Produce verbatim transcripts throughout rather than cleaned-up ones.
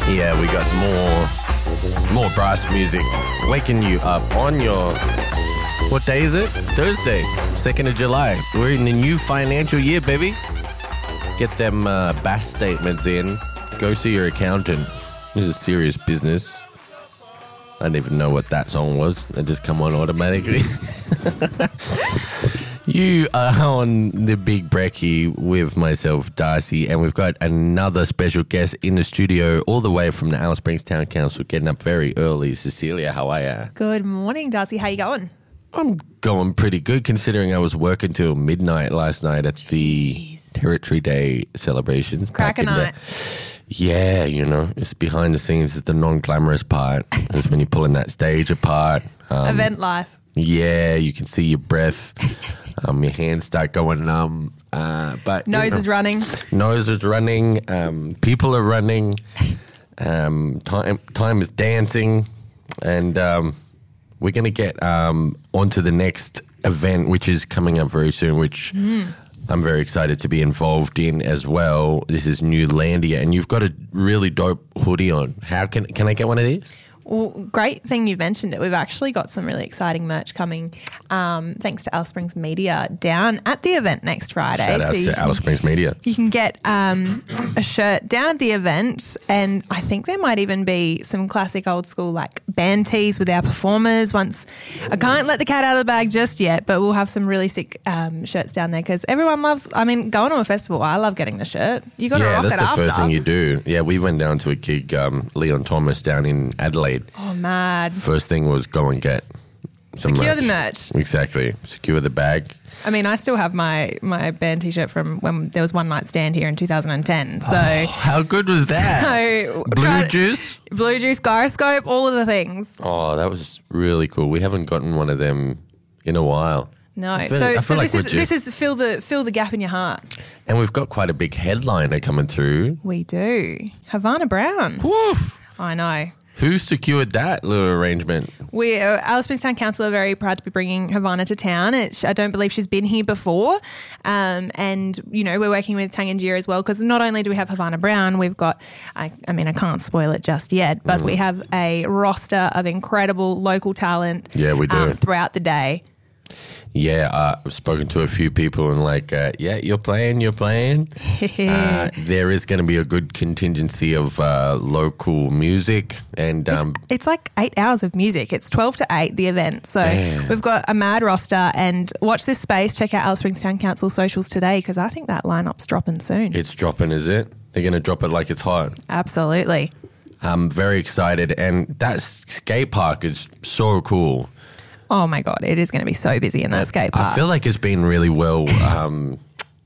Yeah, we got more, more brass music waking you up on your, what day is it? Thursday, second of July. We're in the new financial year, baby. Get them uh, B A S statements in. Go see your accountant. This is serious business. I didn't even know what that song was. It just come on automatically. You are on the Big Brekkie with myself, Darcy, and we've got another special guest in the studio all the way from the Alice Springs Town Council, getting up very early. Cecilia, how are you? Good morning, Darcy. How you going? I'm going pretty good considering I was working till midnight last night at the Jeez. Territory Day celebrations. Crack a night. Yeah, you know, it's behind the scenes. It's the non-glamorous part. It's when you're pulling that stage apart. Um, Event life. Yeah, you can see your breath. Um, your hands start going numb. Uh, but Nose you know, is running. Nose is running. Um, people are running. Um, time time is dancing. And um, we're going to get um, onto the next event, which is coming up very soon, which... Mm. I'm very excited to be involved in as well. This is Newlandia, and you've got a really dope hoodie on. How can can I get one of these? Well, great thing you mentioned it. We've actually got some really exciting merch coming um, thanks to Alice Springs Media down at the event next Friday. Shout out so to can, Alice Springs Media. You can get um, a shirt down at the event, and I think there might even be some classic old school like band tees with our performers. Once I can't let the cat out of the bag just yet, but we'll have some really sick um, shirts down there because everyone loves, I mean, going to a festival, I love getting the shirt. You got to yeah, rock it after. Yeah, that's the first thing you do. Yeah, we went down to a gig, um, Leon Thomas down in Adelaide. Oh, mad. First thing was go and get some Secure merch. the merch. Exactly. Secure the bag. I mean, I still have my, my band T-shirt from when there was One Night Stand here in two thousand ten. So oh, how good was that? So, Blue try, Juice? Blue Juice, Gyroscope, all of the things. Oh, that was really cool. We haven't gotten one of them in a while. No. Feel, so so like this is this is fill the fill the gap in your heart. And we've got quite a big headliner coming through. We do. Havana Brown. Woof. I know. Who secured that little arrangement? We, uh, Alice Springs Town Council are very proud to be bringing Havana to town. It, I don't believe she's been here before. Um, and, you know, we're working with Tangier as well because not only do we have Havana Brown, we've got, I, I mean, I can't spoil it just yet, but mm. we have a roster of incredible local talent yeah, we do. Um, throughout the day. Yeah, uh, I've spoken to a few people and like, uh, yeah, you're playing, you're playing. uh, there is going to be a good contingency of uh, local music. and um, it's, it's like eight hours of music. It's twelve to eight, the event. So damn. We've got a mad roster and watch this space. Check out Alice Springs Town Council socials today because I think that lineup's dropping soon. It's dropping, is it? They're going to drop it like it's hot. Absolutely. I'm very excited. And that skate park is so cool. Oh, my God. It is going to be so busy in that I, skate park. I feel like it's been really well um,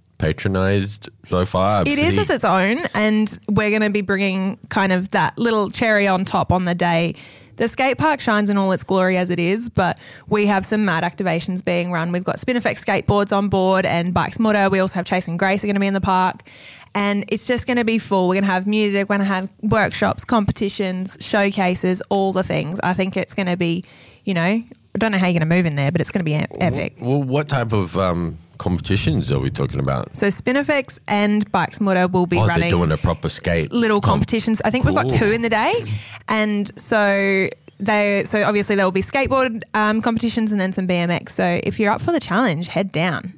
patronised so far. It is as its own, and we're going to be bringing kind of that little cherry on top on the day. The skate park shines in all its glory as it is, but we have some mad activations being run. We've got Spin Effect skateboards on board and Bikes Motto. We also have Chase and Grace are going to be in the park. And it's just going to be full. We're going to have music, we're going to have workshops, competitions, showcases, all the things. I think it's going to be, you know... I don't know how you're going to move in there, but it's going to be epic. Well, what type of um, competitions are we talking about? So Spinifex and Bikes Motto will be oh, running... they're doing a proper skate. Little comp- competitions. I think cool. We've got two in the day. And so they, so obviously there will be skateboard um, competitions and then some B M X. So if you're up for the challenge, head down.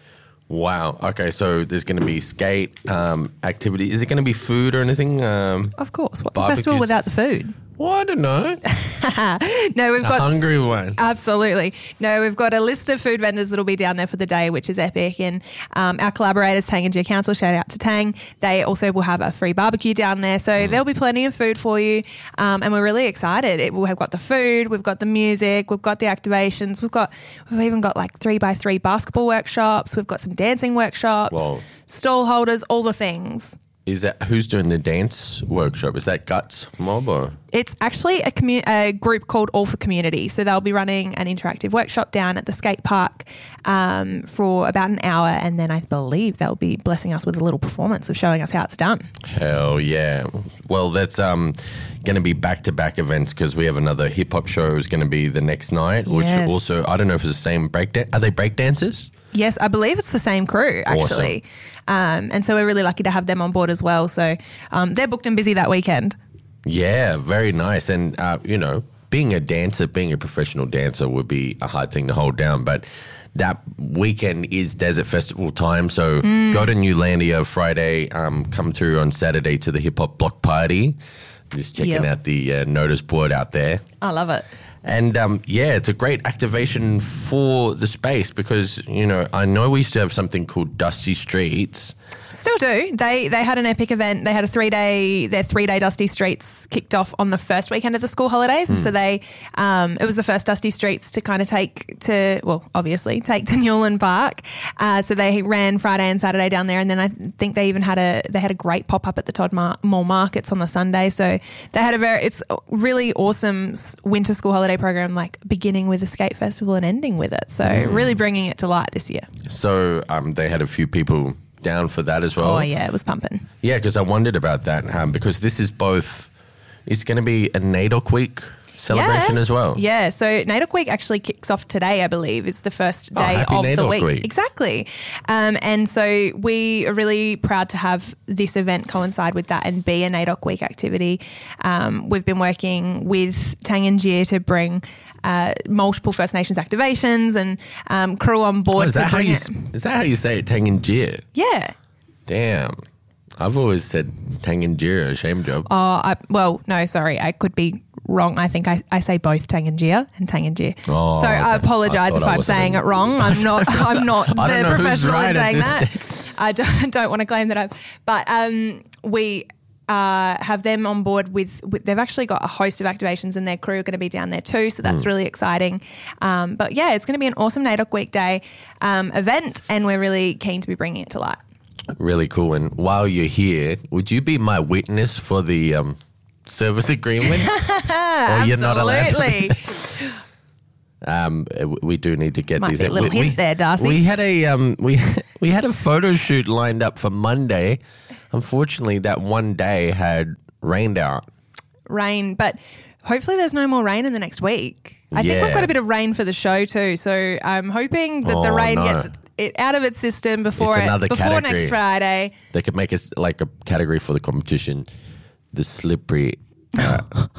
Wow. Okay, so there's going to be skate um, activity. Is it going to be food or anything? Um, of course. What's barbecues? a festival without the food? Well, I don't know. no, we've a got hungry one. Absolutely. No, we've got a list of food vendors that'll be down there for the day, which is epic. And um, our collaborators, Tangier Council, shout out to Tang. They also will have a free barbecue down there, so mm. there'll be plenty of food for you. Um, and we're really excited. It, we've got the food, we've got the music, we've got the activations, we've got we've even got like three by three basketball workshops. We've got some dancing workshops, Whoa. stall holders, all the things. Is that who's doing the dance workshop? Is that Guts Mob or? It's actually a, commu- a group called All for Community. So they'll be running an interactive workshop down at the skate park um, for about an hour, and then I believe they'll be blessing us with a little performance of showing us how it's done. Hell yeah! Well, that's um going to be back-to-back events because we have another hip hop show is going to be the next night, which yes. also I don't know if it's the same break. Da- are they break dancers? Yes, I believe it's the same crew, actually. Awesome. Um, and so we're really lucky to have them on board as well. So um, they're booked and busy that weekend. Yeah, very nice. And, uh, you know, being a dancer, being a professional dancer would be a hard thing to hold down. But that weekend is Desert Festival time. So Mm. go to Newlandia Friday, um, come through on Saturday to the Hip Hop Block Party. Just checking Yep. out the uh, notice board out there. I love it. And, um, yeah, it's a great activation for the space because, you know, I know we used to have something called Dusty Streets. Still do. They they had an epic event. They had a three day their three day Dusty Streets kicked off on the first weekend of the school holidays, and so they um, it was the first Dusty Streets to kind of take to well obviously take to Newland Park. Uh, so they ran Friday and Saturday down there, and then I think they even had a they had a great pop up at the Todd Mar- Mall Markets on the Sunday. So they had a very it's a really awesome s- winter school holiday program, like beginning with the skate festival and ending with it. So really bringing it to light this year. So um, they had a few people down for that as well. Oh yeah, it was pumping. Yeah, because I wondered about that um, because this is both, it's going to be a NAIDOC Week celebration Yeah. as well. Yeah, so NAIDOC Week actually kicks off today, I believe. It's the first Oh, day happy of the NAIDOC week. Week. Exactly. Um, and so we are really proud to have this event coincide with that and be a NAIDOC Week activity. Um, we've been working with Tangier to bring uh, multiple First Nations activations and um, crew on board Oh, is, to that how bring you, it. is that how you say it, Tangier? Yeah. Damn. I've always said Tangier, a shame job. Oh, I, well, no, sorry. I could be wrong. I think I, I say both Tangier and Tangier. Oh, so I okay. I apologise thought if I I'm wasn't saying in- it wrong. I'm not I'm not I don't the know who's professional right in at saying this that. stage. I don't, don't want to claim that I've but um we uh, have them on board with, with, they've actually got a host of activations and their crew are going to be down there too. So that's Mm. really exciting. Um, but yeah, it's going to be an awesome NAIDOC weekday um, event and we're really keen to be bringing it to light. Really cool. And while you're here, would you be my witness for the um, service agreement? Or you're not allowed to? Absolutely. Um, we do need to get Might these. be a little we, hint we- there, Darcy. We had a um, we we had a photo shoot lined up for Monday. Unfortunately, that one day had rained out. Rain, but hopefully there's no more rain in the next week. I think Yeah. we've got a bit of rain for the show too, so I'm hoping that the Oh, rain no. gets it out of its system before It's it, another before category. next Friday. They could make us like a category for the competition, the slippery, uh,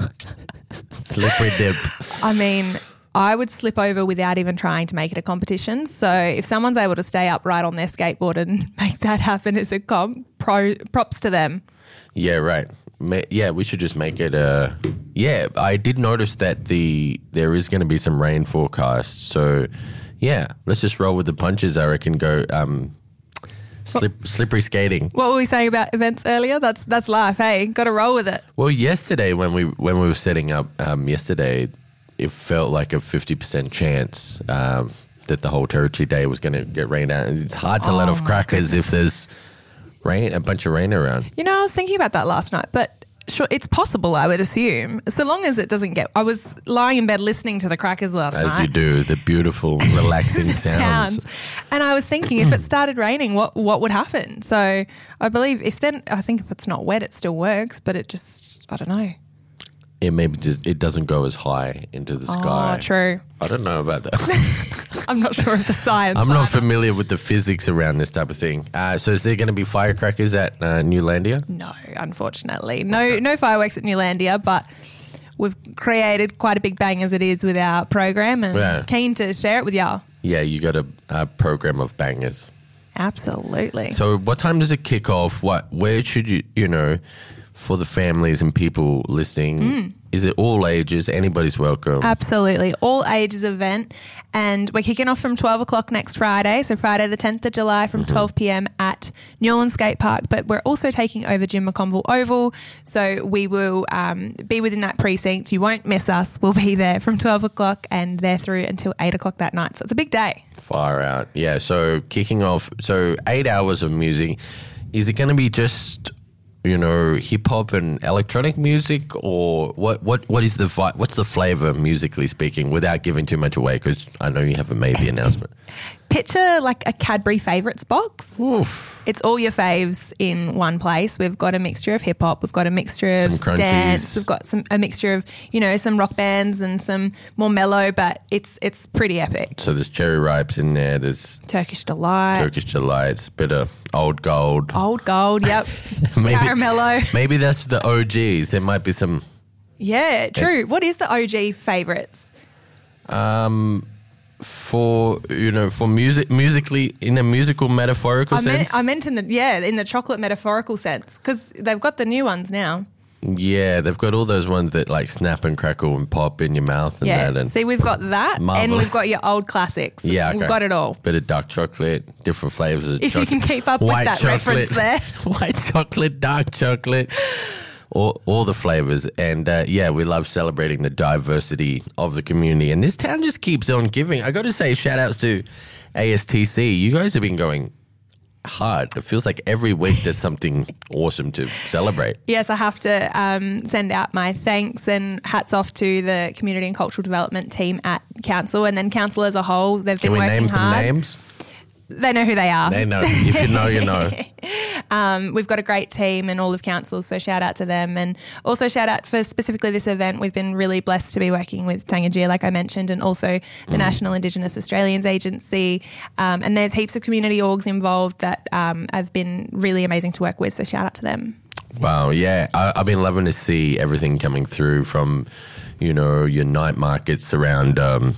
slippery dip. I mean, I would slip over without even trying to make it a competition. So if someone's able to stay upright on their skateboard and make that happen as a comp, pro, props to them. Yeah, right. Ma- Yeah, we should just make it a. Yeah, I did notice that the there is going to be some rain forecast. So, yeah, let's just roll with the punches. I reckon. Go um, slip, slippery skating. What were we saying about events earlier? That's that's life, hey? Got to roll with it. Well, yesterday when we when we were setting up, um, yesterday it felt like a fifty percent chance um, that the whole Territory Day was going to get rained out. And it's hard to let Oh, off my crackers if there's rain, a bunch of rain around. You know, I was thinking about that last night, but sure, it's possible, I would assume, so long as it doesn't get. I was lying in bed listening to the crackers last As night. you do, the beautiful, relaxing sounds. Sounds. And I was thinking if it started raining, what what would happen? So I believe if then, I think if it's not wet, it still works, but it just, I don't know. It maybe just it doesn't go as high into the sky. Oh, true. I don't know about that. I'm not sure of the science. I'm not either. familiar with the physics around this type of thing. Uh, so is there going to be firecrackers at uh, Newlandia? No, unfortunately. No no fireworks at Newlandia, but we've created quite a big bang as it is with our program and Yeah. keen to share it with y'all. Yeah, you got a, a program of bangers. Absolutely. So what time does it kick off? What? Where should you, you know, for the families and people listening, Mm. is it all ages? Anybody's welcome. Absolutely. All ages event. And we're kicking off from twelve o'clock next Friday. So Friday the tenth of July from twelve p.m. at Newland Skate Park. But we're also taking over Jim McConville Oval. So we will um, be within that precinct. You won't miss us. We'll be there from twelve o'clock and there through until eight o'clock that night. So it's a big day. Far out. Yeah, so kicking off, so eight hours of music. Is it going to be just, you know, hip hop and electronic music, or what? What? What is the vi- what's the flavor musically speaking, without giving too much away? Because I know you haven't made the announcement. Picture like a Cadbury Favourites box. Oof. it's all your faves in one place. We've got a mixture of hip hop, we've got a mixture Some of crunchies. dance, we've got some a mixture of, you know, some rock bands and some more mellow, but it's it's pretty epic. So there's Cherry Ripes in there. There's Turkish Delight. Turkish Delights, bit of Old Gold. Old Gold, yep. Maybe- Caramello. Maybe that's the O Gs. There might be some Yeah, true. What is the O G favourites? for you know for music musically in a musical metaphorical I sense. meant, I meant in the, yeah, in the chocolate metaphorical sense, because they've got the new ones now. Yeah, they've got all those ones that like snap and crackle and pop in your mouth and Yeah. that. And See, we've got that and Marvellous. we've got your old classics. yeah, okay. We've got it all. Bit of dark chocolate, different flavors of If you chocolate. can keep up with White that chocolate, reference there. White chocolate, dark chocolate, all, all the flavors. And uh, yeah, we love celebrating the diversity of the community. And this town just keeps on giving. I got to say, shout outs to A S T C. You guys have been going hard. It feels like every week there's something awesome to celebrate. Yes, I have to um, send out my thanks and hats off to the community and cultural development team at council, and then council as a whole. They've Can been we working name some hard. names? They know who they are. They know. If you know, you know. Um, we've got a great team and all of council, so shout out to them. And also shout out for specifically this event. We've been really blessed to be working with Tangajia, like I mentioned, and also the Mm. National Indigenous Australians Agency. Um, and there's heaps of community orgs involved that um, have been really amazing to work with, so shout out to them. Wow, yeah. I, I've been loving to see everything coming through from, you know, your night markets around um,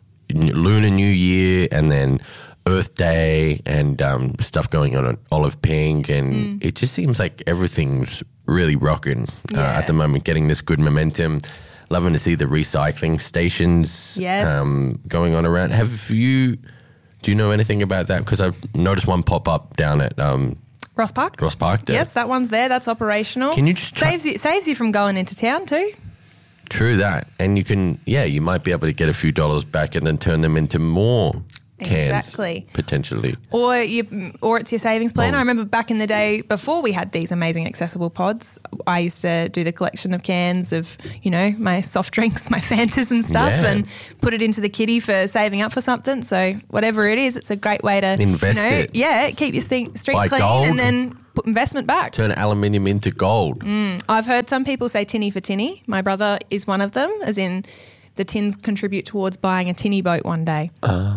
Lunar New Year and then Earth Day and um, stuff going on at Olive Pink. And it just seems like everything's really rocking uh, Yeah. at the moment, getting this good momentum. Loving to see the recycling stations Yes. um, going on around. Have you, do you know anything about that? Because I've noticed one pop up down at um, Ross Park? Ross Park there. Yes, that one's there. That's operational. Can you just try- saves you saves you from going into town too? True that. And you can, yeah, you might be able to get a few dollars back and then turn them into more cans. Exactly. Potentially. Or you, or it's your savings plan. Well- I remember back in the day before we had these amazing accessible pods, I used to do the collection of cans of, you know, my soft drinks, my Fantas and stuff, Yeah. and put it into the kitty for saving up for something. So whatever it is, it's a great way to Invest you know, it. Yeah, keep your st- streets Buy clean gold. and then put investment back. Turn aluminium into gold. I've heard some people say tinny for tinny. My brother is one of them, as in the tins contribute towards buying a tinny boat one day.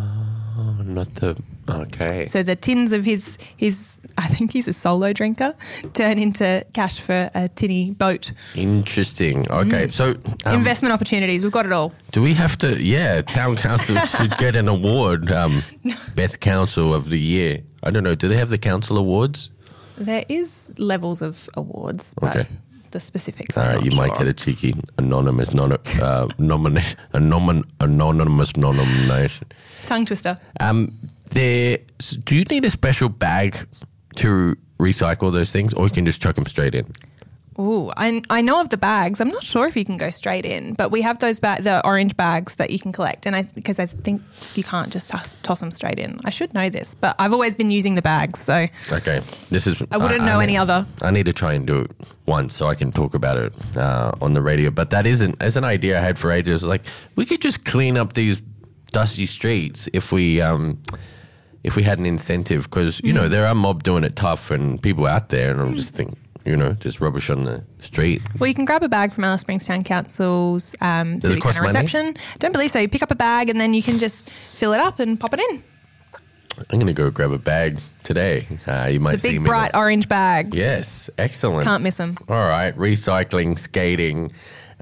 Oh, not the, okay. So the tins of his, his I think he's a solo drinker, turn into cash for a tinny boat. Interesting. Okay. So, um, Investment opportunities, we've got it all. do we have to, yeah, town council should get an award, um, best council of the year. I don't know. Do they have the council awards? There is levels of awards, but Okay. the specifics All I'm right, not you sure. might get a cheeky anonymous non uh, nomina- a nomin- anonymous nomination. Tongue twister. Um, there. Do you need a special bag to recycle those things, or you can just chuck them straight in? Ooh, I, I know of the bags. I'm not sure if you can go straight in, but we have those ba- the orange bags that you can collect, and I because I think you can't just toss, toss them straight in. I should know this, but I've always been using the bags, so Okay, this is. I wouldn't know any need- other. I need to try and do it once so I can talk about it uh, on the radio. But that isn't as an idea I had for ages. Like we could just clean up these dusty streets if we. Um, if we had an incentive, because you know Mm. there are mob doing it tough and people out there, and I'm just thinking, you know, just rubbish on the street. Well, you can grab a bag from Alice Springs Town Council's um, Does it City cost Centre money? reception. Don't believe so. You pick up a bag and then you can just fill it up and pop it in. I'm going to go grab a bag today. Uh, you might The see big me. bright orange bags. Yes, excellent. Can't miss them. All right, recycling, skating,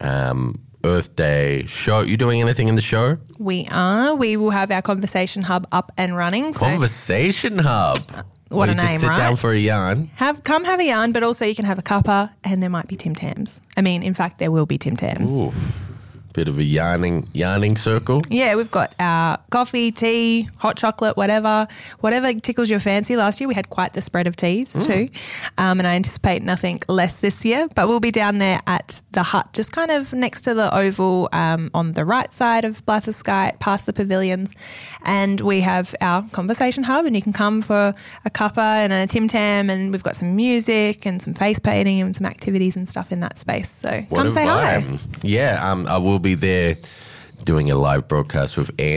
um, Earth Day show. You doing anything in the show? We are. We will have our conversation hub up and running. So Conversation Hub. What Where a you just name, sit right? down for a yarn. have come have a yarn, but also you can have a cuppa, and there might be Tim Tams. I mean, in fact, there will be Tim Tams. Ooh, bit of a yarning yarning circle. Yeah, we've got our coffee, tea, hot chocolate, whatever, whatever tickles your fancy. Last year we had quite the spread of teas too, um, and I anticipate nothing less this year. But we'll be down there at the hut, just kind of next to the oval um, on the right side of Blythe Sky, past the pavilions, and we have our conversation hub, and you can come for a cuppa and a Tim Tam, and we've got some music and some face painting and some activities and stuff in that space. So What come a say hi. vibe. Yeah, um, I will be there doing a live broadcast with Andy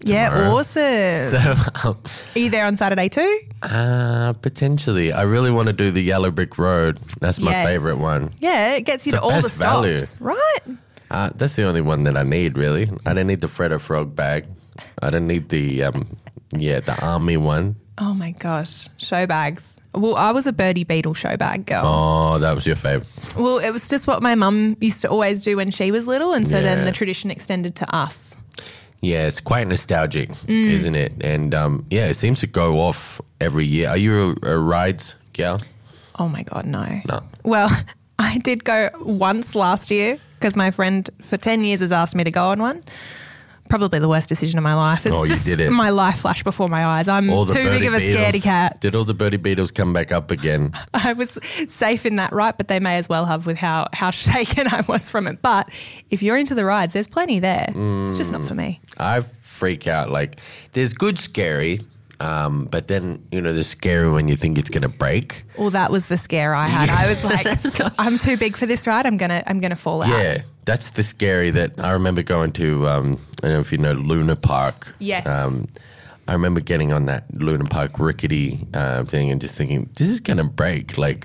Yeah, tomorrow. awesome. So, um, Are you there on Saturday too? uh, potentially. I really want to do the Yellow Brick Road. That's my Yes. favourite one. Yeah, it gets you The to all the best stops. value. Right? Uh, that's the only one that I need, really. I don't need the Freddo Frog bag. I don't need the, um, yeah, the army one. Oh my gosh. Show bags. Well, I was a Birdie Beetle show bag girl. Oh, that was your fave. Well, it was just what my mum used to always do when she was little. And so Yeah. then the tradition extended to us. Yeah, it's quite nostalgic, Mm. isn't it? And um, yeah, it seems to go off every year. Are you a, a rides gal? Oh my God, no. No. Well, I did go once last year because my friend for ten years has asked me to go on one. Probably the worst decision of my life. It's Oh, you just did it. my life flashed before my eyes. I'm All the too big Birdie of a scaredy Beetles- cat. Did all the Birdie Beetles come back up again? I was safe in that, right? But they may as well have with how, how shaken I was from it. But if you're into the rides, there's plenty there. It's just not for me. I freak out. Like, there's good scary, um, but then, you know, there's scary when you think it's going to break. Well, that was the scare I had. I was like, I'm too big for this ride. I'm gonna I'm gonna fall out. Yeah, that's the scary that I remember going to, um, I don't know if you know Luna Park. Yes. Um, I remember getting on that Luna Park rickety uh, thing and just thinking, this is going to break. Like,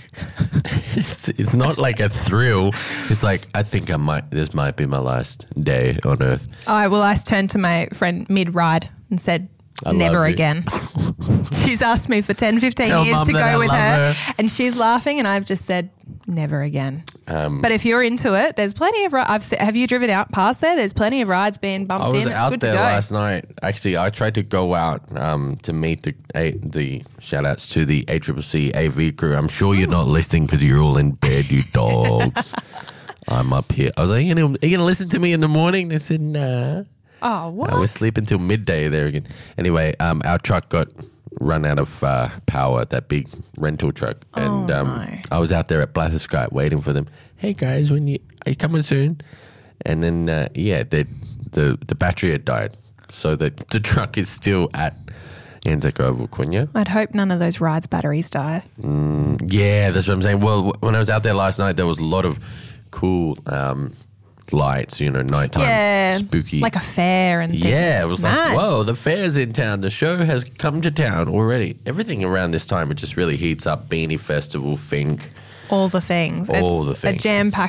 it's, it's not like a thrill. It's like, I think I might, this might be my last day on Earth. Oh, well, I turned to my friend mid ride and said, I never love you. again. She's asked me for ten, fifteen Tell years Mum to that I go with love her, her. and she's laughing, and I've just said, never again. Um, But if you're into it, there's plenty of rides. I've se- have you driven out past there? There's plenty of rides being bumped I was in. It's out good there to go. last night. Actually, I tried to go out um, to meet the a, the shout outs to the A C C C A V crew. I'm sure you're not listening because you're all in bed, you dogs. I'm up here. I was like, you know, are you going to listen to me in the morning? They said, nah. Oh, what? I was sleeping until midday there again. Anyway, um, our truck got run out of uh, power, that big rental truck. And Oh, um, no. I was out there at Blatherskite waiting for them. Hey, guys, when you are you coming soon? And then, uh, yeah, they, the the battery had died. So the, the truck is still at Anzac Oval, Quenya. I'd hope none of those rides batteries die. Yeah, that's what I'm saying. Well, when I was out there last night, there was a lot of cool um, lights, you know, nighttime, Yeah, spooky. like a fair and things. Yeah, it was Mad. like, whoa, the fair's in town. The show has come to town already. Everything around this time, it just really heats up. Beanie Festival, Fink. All the things. All it's the things. a jam-packed